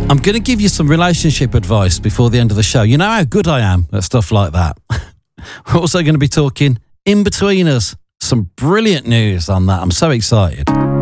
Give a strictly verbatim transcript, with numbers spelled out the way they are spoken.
I'm going to give you some relationship advice before the end of the show. You know how good I am at stuff like that. We're also going to be talking in between us. Some brilliant news on that. I'm so excited.